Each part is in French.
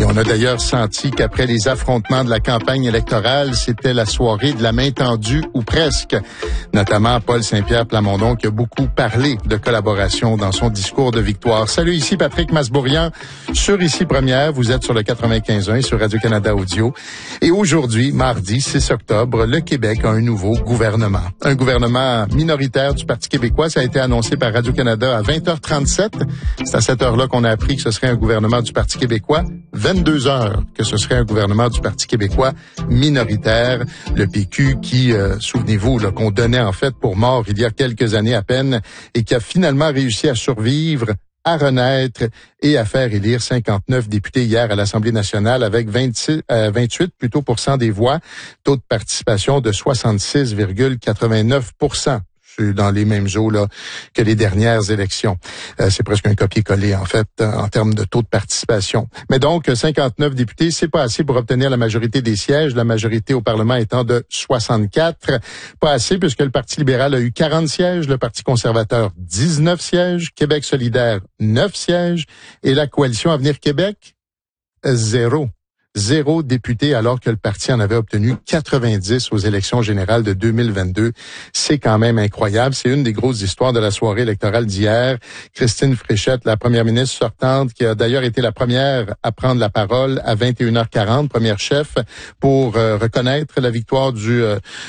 on a d'ailleurs senti qu'après les affrontements de la campagne électorale, c'était la soirée de la main tendue ou presque. Notamment Paul Saint-Pierre Plamondon qui a beaucoup parlé de collaboration dans son discours de victoire. Salut, ici Patrick Masbourian sur Ici Première. Vous êtes sur le 95.1 et sur Radio-Canada Audio. Et aujourd'hui, mardi 6 octobre, le Québec a un nouveau gouvernement. Un gouvernement minoritaire du Parti québécois. Ça a été annoncé par Radio-Canada à 20h37. C'est à cette heure-là qu'on a appris que ce serait un gouvernement du Parti québécois. 22 heures que ce serait un gouvernement du Parti québécois minoritaire. Le PQ qui, souvenez-vous, là, qu'on donnait en fait pour mort il y a quelques années à peine et qui a finalement réussi à survivre, à renaître et à faire élire 59 députés hier à l'Assemblée nationale avec 28% des voix, taux de participation de 66,89%. Dans les mêmes eaux là que les dernières élections. C'est presque un copier-coller en fait en termes de taux de participation. Mais donc 59 députés, c'est pas assez pour obtenir la majorité des sièges, la majorité au Parlement étant de 64. Pas assez puisque le Parti libéral a eu 40 sièges, le Parti conservateur 19 sièges, Québec solidaire 9 sièges et la coalition Avenir Québec 0 député alors que le parti en avait obtenu 90 aux élections générales de 2022. C'est quand même incroyable. C'est une des grosses histoires de la soirée électorale d'hier. Christine Fréchette, la première ministre sortante, qui a d'ailleurs été la première à prendre la parole à 21h40, première chef, pour reconnaître la victoire du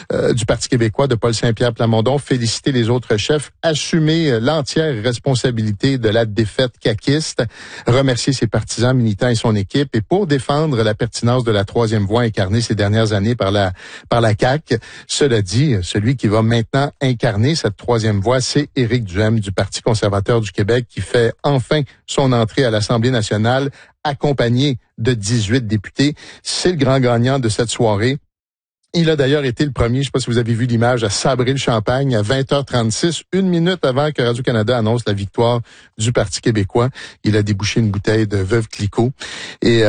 Parti québécois de Paul Saint-Pierre Plamondon, féliciter les autres chefs, assumer l'entière responsabilité de la défaite caquiste, remercier ses partisans, militants et son équipe, et pour défendre la pertinence de la troisième voie incarnée ces dernières années par la CAQ. Cela dit, celui qui va maintenant incarner cette troisième voie, c'est Éric Duhaime du Parti conservateur du Québec qui fait enfin son entrée à l'Assemblée nationale accompagné de 18 députés. C'est le grand gagnant de cette soirée. Il a d'ailleurs été le premier, je ne sais pas si vous avez vu l'image, à sabrer le champagne à 20h36, une minute avant que Radio-Canada annonce la victoire du Parti québécois. Il a débouché une bouteille de Veuve Clicquot. Et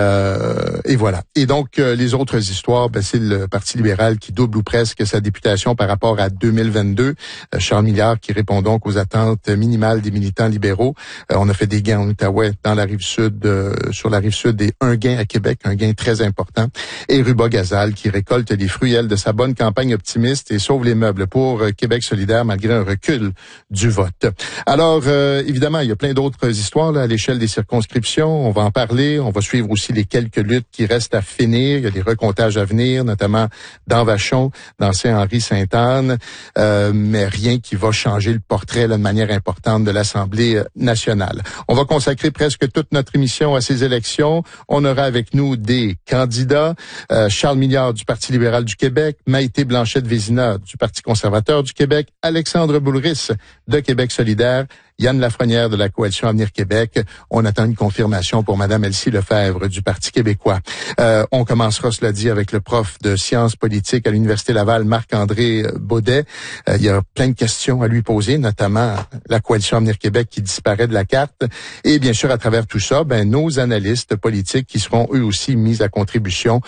voilà. Et donc, les autres histoires, c'est le Parti libéral qui double ou presque sa députation par rapport à 2022. Charles Milliard qui répond donc aux attentes minimales des militants libéraux. On a fait des gains en Outaouais, dans la rive sud, sur la rive sud, et un gain à Québec, un gain très important. Et Ruba Gazal qui récolte les fruits de sa bonne campagne optimiste et sauve les meubles pour Québec solidaire malgré un recul du vote. Alors, évidemment, il y a plein d'autres histoires là, à l'échelle des circonscriptions. On va en parler. On va suivre aussi les quelques luttes qui restent à finir. Il y a des recomptages à venir, notamment dans Vachon, dans Saint-Henri-Sainte-Anne, mais rien qui va changer le portrait là, de manière importante de l'Assemblée nationale. On va consacrer presque toute notre émission à ces élections. On aura avec nous des candidats. Charles Milliard du Parti libéral du Québec, Maïté Blanchette-Vézina du Parti conservateur du Québec, Alexandre Boulris de Québec solidaire, Yann Lafrenière de la Coalition Avenir Québec. On attend une confirmation pour Madame Elsie Lefebvre du Parti québécois. On commencera, cela dit, avec le prof de sciences politiques à l'Université Laval, Marc-André Baudet. Il y a plein de questions à lui poser, notamment la Coalition Avenir Québec qui disparaît de la carte. Et bien sûr, à travers tout ça, nos analystes politiques qui seront eux aussi mis à contribution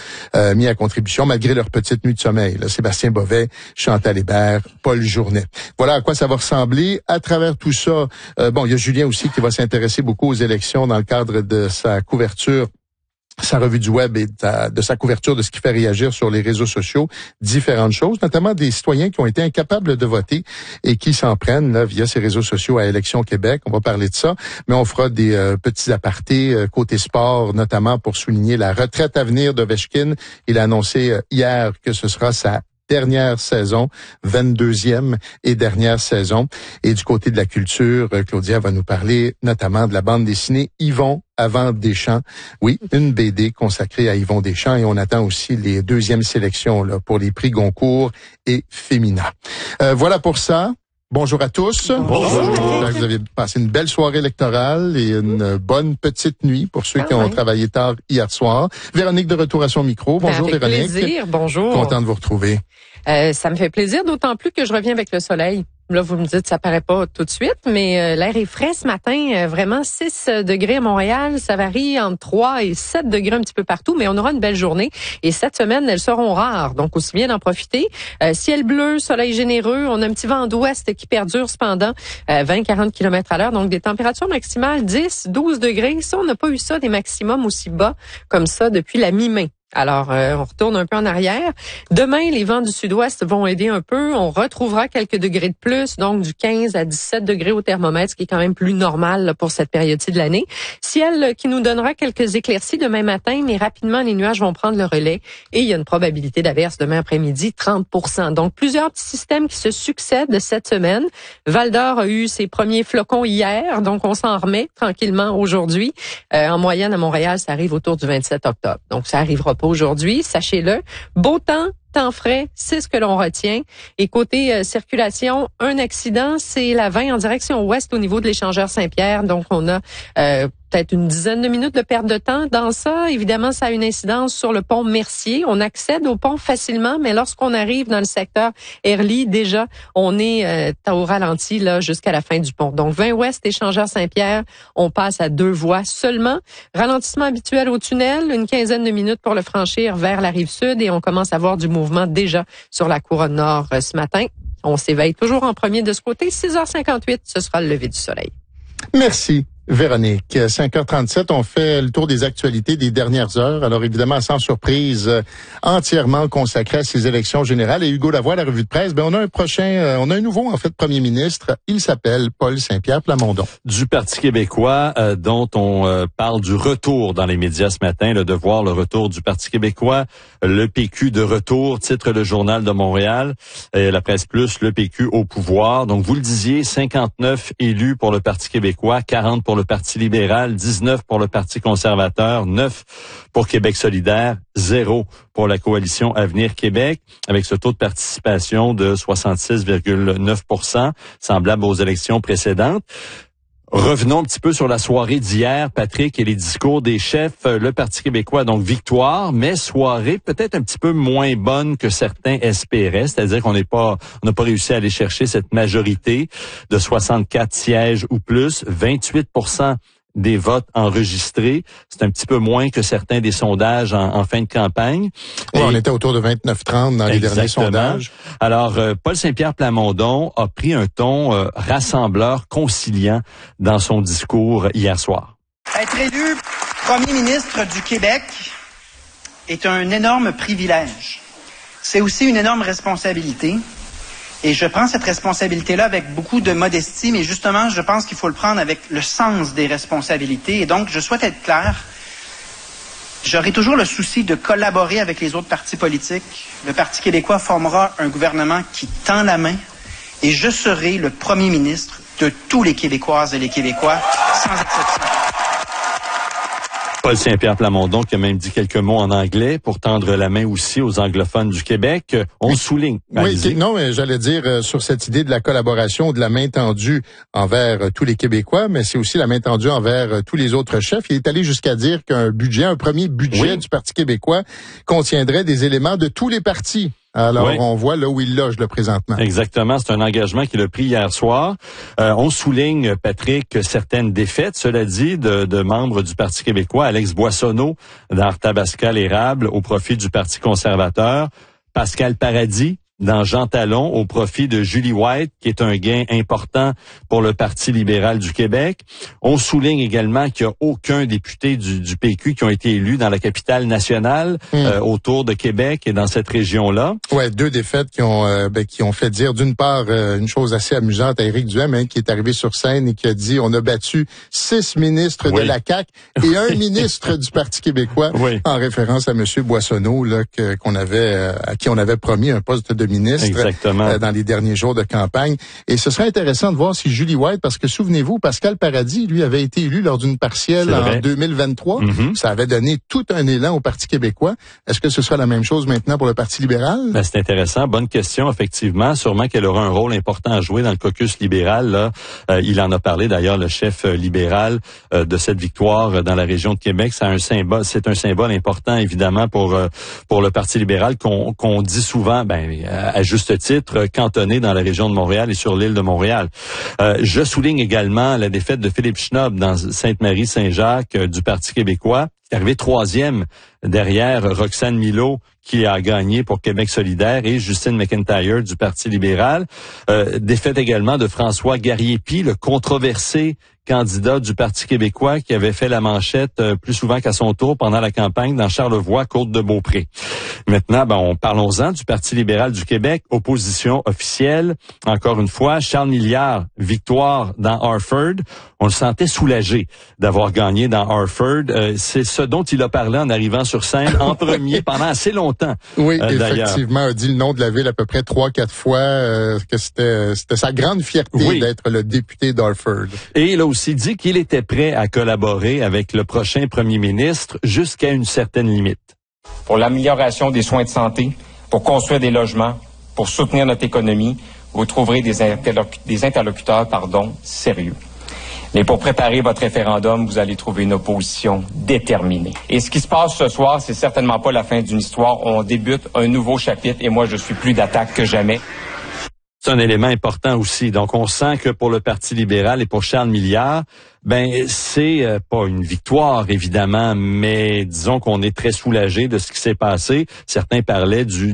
malgré leur petite nuit de sommeil. Là, Sébastien Bovet, Chantal Hébert, Paul Journet. Voilà à quoi ça va ressembler. À travers tout ça, il y a Julien aussi qui va s'intéresser beaucoup aux élections dans le cadre de sa couverture, sa revue du web et de sa couverture de ce qui fait réagir sur les réseaux sociaux, différentes choses, notamment des citoyens qui ont été incapables de voter et qui s'en prennent là, via ces réseaux sociaux à Élections Québec. On va parler de ça, mais on fera des petits apartés côté sport, notamment pour souligner la retraite à venir d'Ovechkin. Il a annoncé hier que ce sera sa dernière saison, 22e et dernière saison. Et du côté de la culture, Claudia va nous parler notamment de la bande dessinée Yvon avant Deschamps. Oui, une BD consacrée à Yvon Deschamps et on attend aussi les deuxièmes sélections là, pour les prix Goncourt et Femina. Voilà pour ça. Bonjour à tous. Bonjour. J'espère que vous avez passé une belle soirée électorale et une bonne petite nuit pour ceux qui ont travaillé tard hier soir. Véronique de retour à son micro. Bonjour avec Véronique. Plaisir. Bonjour. Content de vous retrouver. Ça me fait plaisir, d'autant plus que je reviens avec le soleil. Là, vous me dites, ça paraît pas tout de suite, mais l'air est frais ce matin. Vraiment 6 degrés à Montréal. Ça varie entre 3 et 7 degrés un petit peu partout, mais on aura une belle journée. Et cette semaine, elles seront rares, donc aussi bien d'en profiter. Ciel bleu, soleil généreux. On a un petit vent d'ouest qui perdure cependant 20-40 km à l'heure. Donc, des températures maximales 10-12 degrés. Ça, on n'a pas eu ça, des maximums aussi bas comme ça depuis la mi-mai. Alors, on retourne un peu en arrière. Demain, les vents du sud-ouest vont aider un peu. On retrouvera quelques degrés de plus, donc du 15 à 17 degrés au thermomètre, ce qui est quand même plus normal là, pour cette période-ci de l'année. Ciel qui nous donnera quelques éclaircies demain matin, mais rapidement, les nuages vont prendre le relais et il y a une probabilité d'averse demain après-midi, 30%. Donc, plusieurs petits systèmes qui se succèdent cette semaine. Val-d'Or a eu ses premiers flocons hier, donc on s'en remet tranquillement aujourd'hui. En moyenne, à Montréal, ça arrive autour du 27 octobre. Donc, ça arrivera aujourd'hui, sachez-le. Beau temps frais, c'est ce que l'on retient. Et côté circulation, un accident, c'est la 20 en direction ouest au niveau de l'échangeur Saint-Pierre. Donc, on a peut-être une dizaine de minutes de perte de temps dans ça. Évidemment, ça a une incidence sur le pont Mercier. On accède au pont facilement, mais lorsqu'on arrive dans le secteur Herly, déjà, on est au ralenti là jusqu'à la fin du pont. Donc, 20 ouest, échangeur Saint-Pierre, on passe à 2 voies seulement. Ralentissement habituel au tunnel, une quinzaine de minutes pour le franchir vers la rive sud et on commence à voir du mouvement déjà sur la couronne nord ce matin. On s'éveille toujours en premier de ce côté. 6h58, ce sera le lever du soleil. Merci. Véronique, 5h37, on fait le tour des actualités des dernières heures. Alors évidemment, sans surprise, entièrement consacré à ces élections générales. Et Hugo Lavoie, la revue de presse, on a un nouveau, en fait, premier ministre. Il s'appelle Paul Saint-Pierre Plamondon. Du Parti québécois, dont on parle du retour dans les médias ce matin, de voir le retour du Parti québécois. Le PQ de retour, titre le Journal de Montréal. La Presse Plus, le PQ au pouvoir. Donc, vous le disiez, 59 élus pour le Parti québécois, 40 pour le Parti libéral, 19 pour le Parti conservateur, 9 pour Québec solidaire, 0 pour la coalition Avenir Québec, avec ce taux de participation de 66,9%, semblable aux élections précédentes. Revenons un petit peu sur la soirée d'hier, Patrick, et les discours des chefs. Le Parti québécois, donc victoire, mais soirée peut-être un petit peu moins bonne que certains espéraient. C'est-à-dire qu'on n'a pas réussi à aller chercher cette majorité de 64 sièges ou plus, 28% des votes enregistrés. C'est un petit peu moins que certains des sondages en fin de campagne. Ouais, on était autour de 29-30 dans les derniers sondages. Alors, Paul Saint-Pierre Plamondon a pris un ton rassembleur, conciliant dans son discours hier soir. Être élu premier ministre du Québec est un énorme privilège. C'est aussi une énorme responsabilité. Et je prends cette responsabilité-là avec beaucoup de modestie, mais justement, je pense qu'il faut le prendre avec le sens des responsabilités. Et donc, je souhaite être clair. J'aurai toujours le souci de collaborer avec les autres partis politiques. Le Parti québécois formera un gouvernement qui tend la main et je serai le premier ministre de tous les Québécoises et les Québécois, sans exception. Paul Saint-Pierre Plamondon qui a même dit quelques mots en anglais pour tendre la main aussi aux anglophones du Québec. On souligne. Oui, non, mais j'allais dire sur cette idée de la collaboration, de la main tendue envers tous les Québécois, mais c'est aussi la main tendue envers tous les autres chefs. Il est allé jusqu'à dire un premier budget du Parti québécois contiendrait des éléments de tous les partis. Alors, on voit là où il loge le présentement. Exactement, c'est un engagement qu'il a pris hier soir. On souligne, Patrick, certaines défaites, cela dit, de membres du Parti québécois. Alex Boissonneau d'Arthabasca-l'Érable au profit du Parti conservateur. Pascal Paradis dans Jean Talon au profit de Julie White, qui est un gain important pour le Parti libéral du Québec. On souligne également qu'il n'y a aucun député du PQ qui ont été élus dans la capitale nationale, autour de Québec et dans cette région-là. Ouais, 2 défaites qui ont fait dire d'une part une chose assez amusante à Éric Duhaime, qui est arrivé sur scène et qui a dit on a battu 6 ministres de la CAQ et un ministre du Parti québécois, en référence à monsieur Boissonneau là à qui on avait promis un poste de ministre dans les derniers jours de campagne. Et ce serait intéressant de voir si Julie White, parce que souvenez-vous, Pascal Paradis, lui, avait été élu lors d'une partielle en 2023. Ça avait donné tout un élan au Parti québécois. Est-ce que ce sera la même chose maintenant pour le Parti libéral? Ben, c'est intéressant. Bonne question, effectivement. Sûrement qu'elle aura un rôle important à jouer dans le caucus libéral. Là. Il en a parlé, d'ailleurs, le chef libéral de cette victoire dans la région de Québec. C'est un symbole important, évidemment, pour le Parti libéral qu'on dit souvent, à juste titre, cantonnés dans la région de Montréal et sur l'île de Montréal. Je souligne également la défaite de Philippe Schnob dans Sainte-Marie-Saint-Jacques du Parti québécois, qui est arrivé 3e derrière Roxane Milot, qui a gagné pour Québec solidaire, et Justine McIntyre du Parti libéral. Défaite également de François Garriépi, le controversé candidat du Parti québécois qui avait fait la manchette plus souvent qu'à son tour pendant la campagne dans Charlevoix, Côte-de-Beaupré. Maintenant, parlons-en du Parti libéral du Québec, opposition officielle. Encore une fois, Charles Milliard, victoire dans Harford. On le sentait soulagé d'avoir gagné dans Harford. C'est ce dont il a parlé en arrivant sur scène en premier pendant assez longtemps. Oui, effectivement, a dit le nom de la ville à peu près 3-4 fois, que c'était sa grande fierté d'être le député d'Harford. Et il a aussi dit qu'il était prêt à collaborer avec le prochain premier ministre jusqu'à une certaine limite. Pour l'amélioration des soins de santé, pour construire des logements, pour soutenir notre économie, vous trouverez des interlocuteurs sérieux. Mais pour préparer votre référendum, vous allez trouver une opposition déterminée. Et ce qui se passe ce soir, c'est certainement pas la fin d'une histoire. On débute un nouveau chapitre et moi, je suis plus d'attaque que jamais. C'est un élément important aussi. Donc, on sent que pour le Parti libéral et pour Charles Milliard, c'est pas une victoire, évidemment, mais disons qu'on est très soulagé de ce qui s'est passé. Certains parlaient du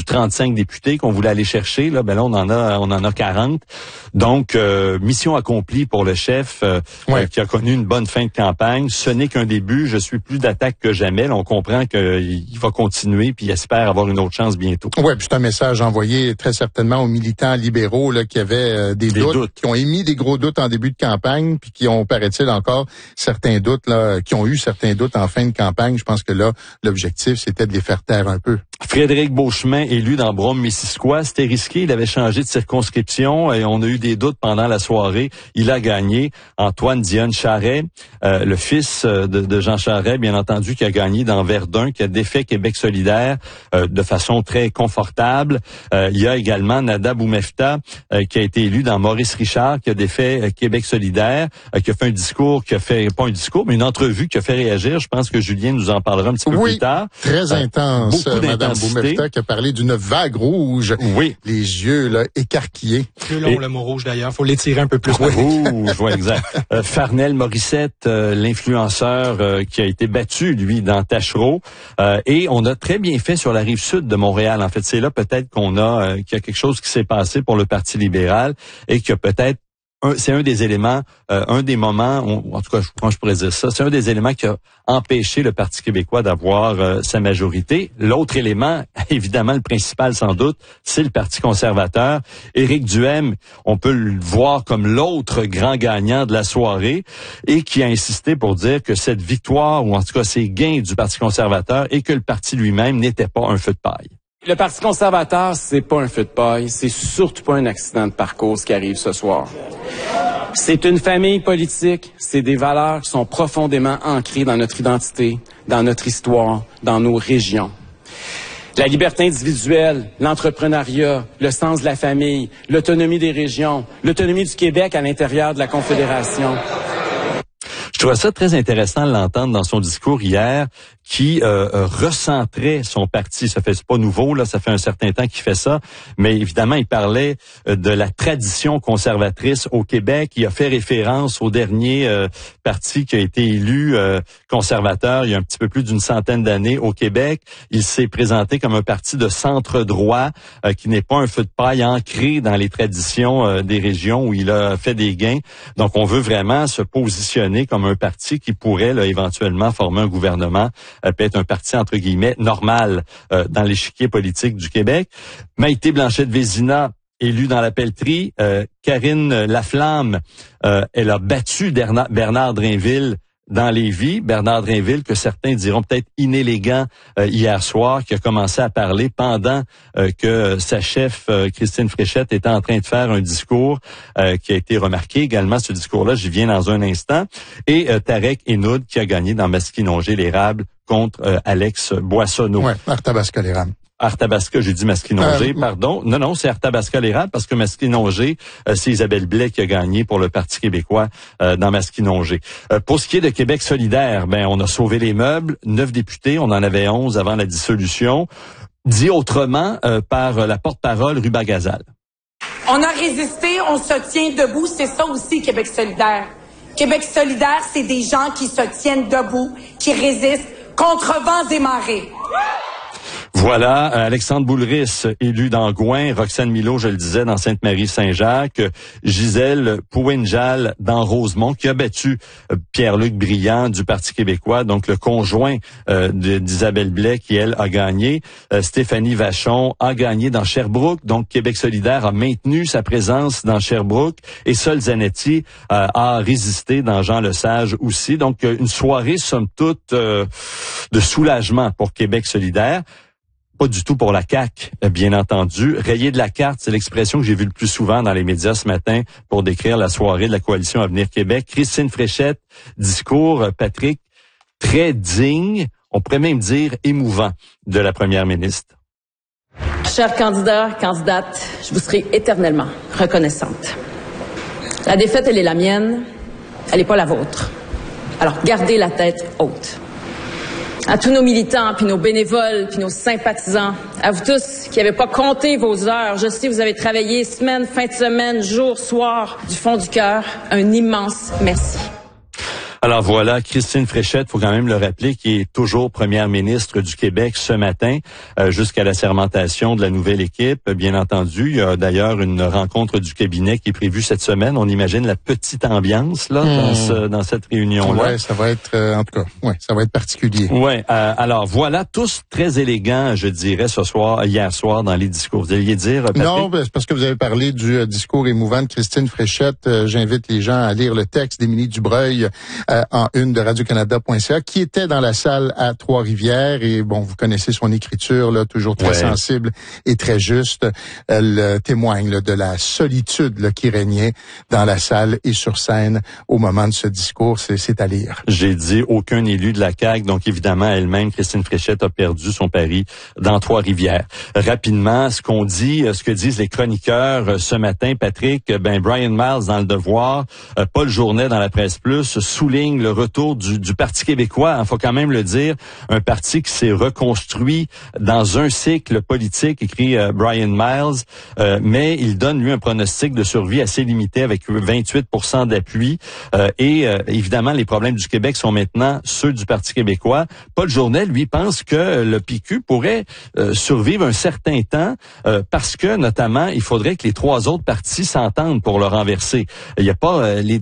35 députés qu'on voulait aller chercher. Là, on en a 40. Donc, mission accomplie pour le chef qui a connu une bonne fin de campagne. Ce n'est qu'un début. Je suis plus d'attaque que jamais. Là, on comprend qu'il va continuer puis il espère avoir une autre chance bientôt. Oui, puis c'est un message envoyé très certainement aux militants libéraux là, qui avaient des doutes, qui ont émis des gros doutes en début de campagne puis qui ont, paraît-il, encore certains doutes, là, qui ont eu certains doutes en fin de campagne. Je pense que là, l'objectif, c'était de les faire taire un peu. Frédéric Beauchemin, élu dans Brome-Missisquoi, c'était risqué. Il avait changé de circonscription et on a eu des doutes pendant la soirée. Il a gagné. Antoine Dionne Charret, le fils de Jean Charret, bien entendu, qui a gagné dans Verdun, qui a défait Québec solidaire de façon très confortable. Il y a également Nada Boumefta, qui a été élu dans Maurice Richard, qui a défait Québec solidaire, qui a fait un discours, pas un discours, mais une entrevue qui a fait réagir. Je pense que Julien nous en parlera un petit peu plus tard. Très intense. Beaucoup Madame Boumefta qui a parlé d'une vague rouge. Oui. Les yeux là écarquillés. Plus long le mot rouge d'ailleurs. Faut l'étirer un peu plus. Rouge, ouais, exact. Farnell Morissette, l'influenceur qui a été battu, lui, dans Tachereau. Et on a très bien fait sur la rive sud de Montréal. En fait, c'est là peut-être qu'il y a quelque chose qui s'est passé pour le Parti libéral et que peut-être c'est un des éléments, un des moments, en tout cas, je pourrais dire ça, c'est un des éléments qui a empêché le Parti québécois d'avoir sa majorité. L'autre élément, évidemment le principal sans doute, c'est le Parti conservateur. Éric Duhaime, on peut le voir comme l'autre grand gagnant de la soirée et qui a insisté pour dire que cette victoire, ou en tout cas ces gains du Parti conservateur et que le parti lui-même n'était pas un feu de paille. Le Parti conservateur, c'est pas un feu de paille, c'est surtout pas un accident de parcours ce qui arrive ce soir. C'est une famille politique, c'est des valeurs qui sont profondément ancrées dans notre identité, dans notre histoire, dans nos régions. La liberté individuelle, l'entrepreneuriat, le sens de la famille, l'autonomie des régions, l'autonomie du Québec à l'intérieur de la Confédération. Je trouvais ça très intéressant de l'entendre dans son discours hier, qui recentrait son parti. C'est pas nouveau, là, ça fait un certain temps qu'il fait ça, mais évidemment, il parlait de la tradition conservatrice au Québec. Il a fait référence au dernier parti qui a été élu conservateur il y a un petit peu plus d'une centaine d'années au Québec. Il s'est présenté comme un parti de centre-droit qui n'est pas un feu de paille ancré dans les traditions des régions où il a fait des gains. Donc, on veut vraiment se positionner comme un parti qui pourrait là, éventuellement former un gouvernement, peut être un parti entre guillemets normal dans l'échiquier politique du Québec. Maïté Blanchette-Vézina, élue dans la pelleterie. Karine Laflamme, elle a battu Bernard Drainville dans Lévis. Bernard Drainville, que certains diront peut-être inélégant hier soir, qui a commencé à parler pendant que sa chef, Christine Fréchette, était en train de faire un discours qui a été remarqué également. Ce discours-là, j'y viens dans un instant. Et Tarek Henoud, qui a gagné dans Masquinongé-l'Érable contre Alex Boissonneau. Oui, Arthabasca-l'Érable. Arthabasca, j'ai dit Masquinongé, pardon. Non, c'est Arthabasca-l'Érable parce que Masquinongé, c'est Isabelle Blais qui a gagné pour le Parti québécois dans Masquinongé. Pour ce qui est de Québec solidaire, on a sauvé les meubles, 9 députés, on en avait 11 avant la dissolution. Dit autrement par la porte-parole Ruba Gazal. On a résisté, on se tient debout, c'est ça aussi Québec solidaire. Québec solidaire, c'est des gens qui se tiennent debout, qui résistent contre vents et marées. Voilà, Alexandre Boulris, élu d'Angouin, Roxane Milot, je le disais, dans Sainte-Marie-Saint-Jacques, Gisèle Pouwenjal dans Rosemont, qui a battu Pierre-Luc Briand du Parti québécois, donc le conjoint d'Isabelle Blais, qui, elle, a gagné. Stéphanie Vachon a gagné dans Sherbrooke, donc Québec solidaire a maintenu sa présence dans Sherbrooke, et Sol Zanetti a résisté dans Jean-Lesage aussi. Donc, une soirée, somme toute, de soulagement pour Québec solidaire. Pas du tout pour la CAQ, bien entendu. Rayé de la carte, c'est l'expression que j'ai vue le plus souvent dans les médias ce matin pour décrire la soirée de la coalition Avenir Québec. Christine Fréchette, discours, Patrick, très digne, on pourrait même dire émouvant, de la première ministre. Chers candidats, candidates, je vous serai éternellement reconnaissante. La défaite, elle est la mienne, elle n'est pas la vôtre. Alors, gardez la tête haute. À tous nos militants, puis nos bénévoles, puis nos sympathisants, à vous tous qui n'avez pas compté vos heures, je sais que vous avez travaillé semaine, fin de semaine, jour, soir, du fond du cœur, un immense merci. Alors voilà, Christine Fréchette, faut quand même le rappeler, qui est toujours première ministre du Québec ce matin, jusqu'à la sermentation de la nouvelle équipe. Bien entendu, il y a d'ailleurs une rencontre du cabinet qui est prévue cette semaine. On imagine la petite ambiance là dans cette réunion-là. Ouais, ça va être, en tout cas, ouais, ça va être particulier. Ouais. Alors voilà, tous très élégants, je dirais, hier soir dans les discours. Vous alliez dire, Patrick? Non, c'est parce que vous avez parlé du discours émouvant de Christine Fréchette. J'invite les gens à lire le texte d'Émilie Dubreuil en une de radiocanada.ca, qui était dans la salle à Trois-Rivières. Et bon, vous connaissez son écriture, là, toujours très sensible et très juste. Elle témoigne là, de la solitude là, qui régnait dans la salle et sur scène au moment de ce discours. C'est à lire. J'ai dit aucun élu de la CAQ, donc évidemment, elle-même, Christine Fréchette, a perdu son pari dans Trois-Rivières. Rapidement, ce que disent les chroniqueurs ce matin, Patrick, Brian Miles dans Le Devoir, Paul Journet dans la Presse Plus, souligne le retour du Parti québécois. Il faut quand même le dire, un parti qui s'est reconstruit dans un cycle politique, écrit Brian Miles, mais il donne, lui, un pronostic de survie assez limité avec 28% d'appui. Évidemment, les problèmes du Québec sont maintenant ceux du Parti québécois. Paul Journet, lui, pense que le PQ pourrait survivre un certain temps parce que, notamment, il faudrait que les trois autres partis s'entendent pour le renverser. Il n'y a pas il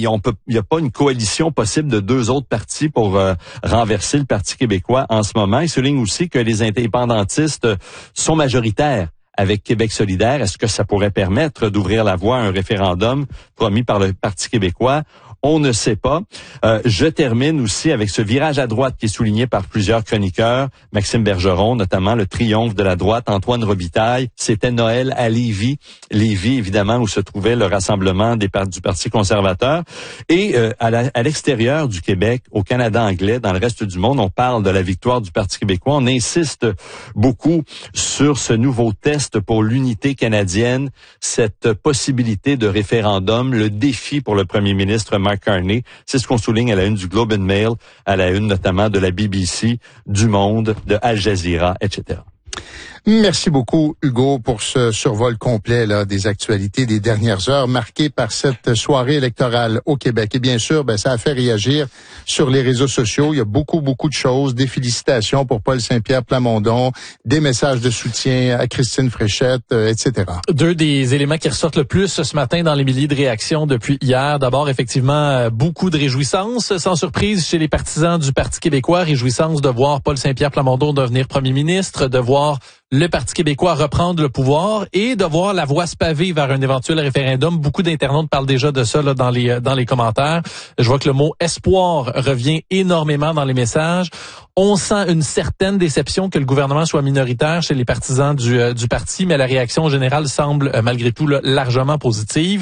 y a pas une coalition possible de deux autres partis pour renverser le Parti québécois en ce moment. Il souligne aussi que les indépendantistes sont majoritaires avec Québec solidaire. Est-ce que ça pourrait permettre d'ouvrir la voie à un référendum promis par le Parti québécois? On ne sait pas. Je termine aussi avec ce virage à droite qui est souligné par plusieurs chroniqueurs. Maxime Bergeron, notamment le triomphe de la droite. Antoine Robitaille, c'était Noël à Lévis. Lévis, évidemment, où se trouvait le rassemblement du Parti conservateur. Et à l'extérieur du Québec, au Canada anglais, dans le reste du monde, on parle de la victoire du Parti québécois. On insiste beaucoup sur ce nouveau test pour l'unité canadienne, cette possibilité de référendum, le défi pour le premier ministre Mark Carney. C'est ce qu'on souligne à la une du Globe and Mail, à la une notamment de la BBC, du Monde, de Al Jazeera, etc. Merci beaucoup, Hugo, pour ce survol complet là, des actualités des dernières heures marquées par cette soirée électorale au Québec. Et bien sûr, ça a fait réagir sur les réseaux sociaux. Il y a beaucoup de choses. Des félicitations pour Paul Saint-Pierre Plamondon, des messages de soutien à Christine Fréchette, etc. Deux des éléments qui ressortent le plus ce matin dans les milliers de réactions depuis hier. D'abord, effectivement, beaucoup de réjouissance, sans surprise, chez les partisans du Parti québécois. Réjouissance de voir Paul Saint-Pierre Plamondon devenir premier ministre, de voir le Parti québécois reprendre le pouvoir et de voir la voie se paver vers un éventuel référendum. Beaucoup d'internautes parlent déjà de ça là, dans les commentaires. Je vois que le mot espoir revient énormément dans les messages. On sent une certaine déception que le gouvernement soit minoritaire chez les partisans du parti, mais la réaction générale semble malgré tout là, largement positive.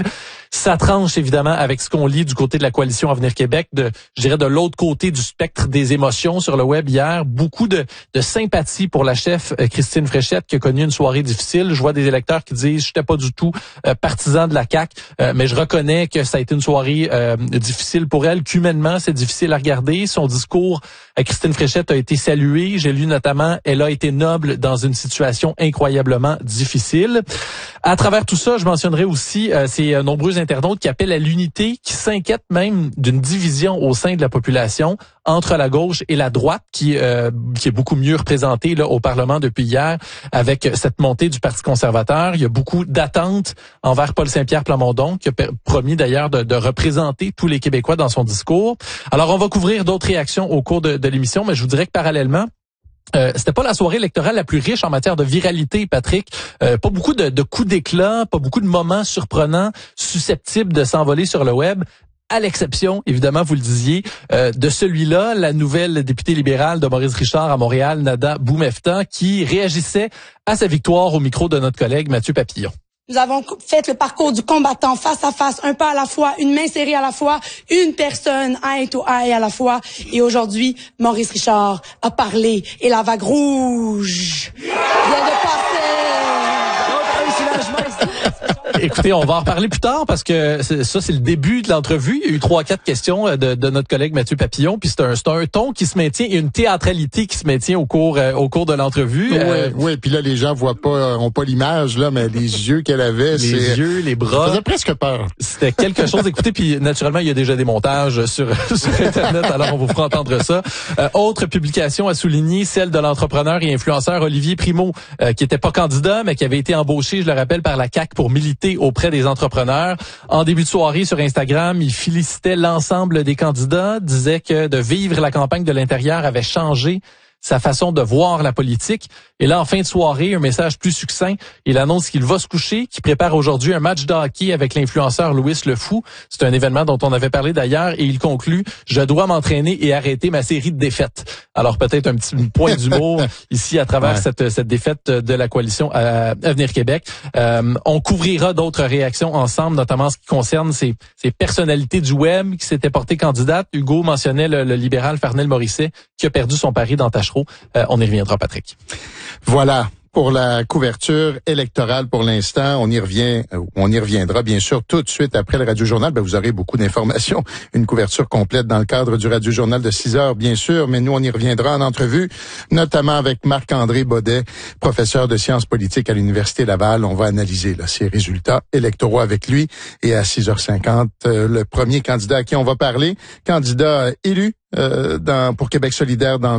Ça tranche évidemment avec ce qu'on lit du côté de la coalition Avenir Québec, je dirais de l'autre côté du spectre des émotions sur le web hier. Beaucoup de sympathie pour la chef Christine Fréchette qui a connu une soirée difficile. Je vois des électeurs qui disent j'étais pas du tout partisan de la CAQ, mais je reconnais que ça a été une soirée difficile pour elle, qu'humainement c'est difficile à regarder. Son discours à Christine Fréchette a été salué. J'ai lu notamment elle a été noble dans une situation incroyablement difficile. À travers tout ça, je mentionnerai aussi ces nombreux internautes qui appellent à l'unité, qui s'inquiètent même d'une division au sein de la population entre la gauche et la droite, qui est beaucoup mieux représentée là au Parlement depuis hier avec cette montée du Parti conservateur. Il y a beaucoup d'attentes envers Paul Saint-Pierre Plamondon, qui a promis d'ailleurs de représenter tous les Québécois dans son discours. Alors, on va couvrir d'autres réactions au cours de l'émission, mais je vous dirais que parallèlement, c'était pas la soirée électorale la plus riche en matière de viralité, Patrick. Pas beaucoup de coups d'éclat, pas beaucoup de moments surprenants, susceptibles de s'envoler sur le web. À l'exception, évidemment, vous le disiez, de celui-là, la nouvelle députée libérale de Maurice Richard à Montréal, Nada Boumefta, qui réagissait à sa victoire au micro de notre collègue Mathieu Papillon. Nous avons fait le parcours du combattant face à face, un pas à la fois, une main serrée à la fois, une personne eye to eye à la fois. Et aujourd'hui, Maurice Richard a parlé et la vague rouge vient de passer. Écoutez, on va en reparler plus tard parce que ça, c'est le début de l'entrevue. Il y a eu 3-4 questions de notre collègue Mathieu Papillon, puis c'est un ton qui se maintient et une théâtralité qui se maintient au cours de l'entrevue. Oui, puis là, les gens ont pas l'image, là, mais les yeux qu'elle avait, les yeux, les bras. Ça faisait presque peur. C'était quelque chose. Écoutez, puis naturellement, il y a déjà des montages sur Internet, alors on vous fera entendre ça. Autre publication à souligner, celle de l'entrepreneur et influenceur Olivier Primo, qui était pas candidat, mais qui avait été embauché, je le rappelle, par la CAQ pour militer auprès des entrepreneurs. En début de soirée sur Instagram, il félicitait l'ensemble des candidats, disait que de vivre la campagne de l'intérieur avait changé sa façon de voir la politique. Et là, en fin de soirée, un message plus succinct. Il annonce qu'il va se coucher, qu'il prépare aujourd'hui un match de hockey avec l'influenceur Louis Le Fou. C'est un événement dont on avait parlé d'ailleurs. Et il conclut, je dois m'entraîner et arrêter ma série de défaites. Alors peut-être un petit point d'humour ici à travers cette défaite de la coalition Avenir Québec. On couvrira d'autres réactions ensemble, notamment en ce qui concerne ces personnalités du web qui s'étaient portées candidates. Hugo mentionnait le libéral Farnel Morisset qui a perdu son pari dans Tachereau. On y reviendra, Patrick. Voilà pour la couverture électorale pour l'instant. On y reviendra bien sûr tout de suite après le Radio-Journal. Vous aurez beaucoup d'informations, une couverture complète dans le cadre du Radio-Journal de 6 heures, bien sûr, mais nous, on y reviendra en entrevue, notamment avec Marc-André Baudet, professeur de sciences politiques à l'Université Laval. On va analyser ces résultats électoraux avec lui. Et à 6h50, le premier candidat à qui on va parler, candidat élu pour Québec solidaire dans